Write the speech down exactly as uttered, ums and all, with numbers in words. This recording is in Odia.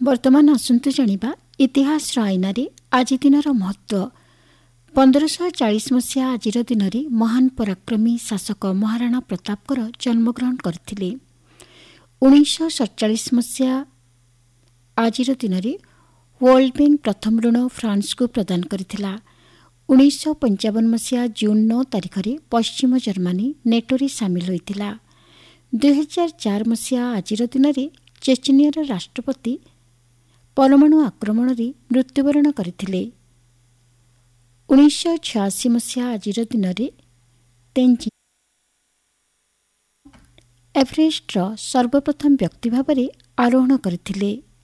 ବର୍ତ୍ତମାନ ଆସନ୍ତୁ ଜାଣିବା ଇତିହାସର ଆଇନାରେ ଆଜି ଦିନର ମହତ୍ତ୍ୱ। ପନ୍ଦରଶହ ଚାଳିଶ ମସିହା ଆଜିର ଦିନରେ ମହାନ ପରାକ୍ରମୀ ଶାସକ ମହାରାଣା ପ୍ରତାପଙ୍କର ଜନ୍ମଗ୍ରହଣ କରିଥିଲେ। ଉଣେଇଶହ ସତଚାଳିଶ ମସିହା ଆଜିର ଦିନରେ ୱାର୍ଲଡ ବ୍ୟାଙ୍କ ପ୍ରଥମ ଋଣ ଫ୍ରାନ୍ସକୁ ପ୍ରଦାନ କରିଥିଲା। ଉଣେଇଶହ ପଞ୍ଚାବନ ମସିହା ଜୁନ୍ ନଅ ତାରିଖରେ ପଶ୍ଚିମ ଜର୍ମାନୀ ନେଟୋରେ ସାମିଲ ହୋଇଥିଲା। ଦୁଇହଜାର ଚାରି ମସିହା ଆଜିର ଦିନରେ ଚେଚେନିଆର ରାଷ୍ଟ୍ରପତି ପରମାଣୁ ଆକ୍ରମଣରେ ମୃତ୍ୟୁବରଣ କରିଥିଲେ। ଉଣେଇଶହ ଛୟାଅଶୀ ମସିହା ଆଜିର ଦିନରେ ତେଞ୍ଜିଂ ଏଭରେଷ୍ଟର ସର୍ବପ୍ରଥମ ବ୍ୟକ୍ତି ଭାବରେ ଆରୋହଣ କରିଥିଲେ।